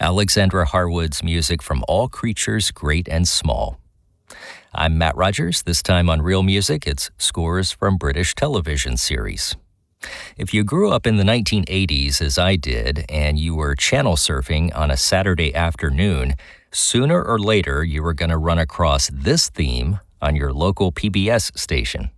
Alexandra Harwood's music from all creatures great and small. I'm Matt Rogers. This time on Real Music, it's scores from British television series. If you grew up in the 1980s, as I did, and you were channel surfing on a Saturday afternoon, sooner or later you were going to run across this theme on your local PBS station.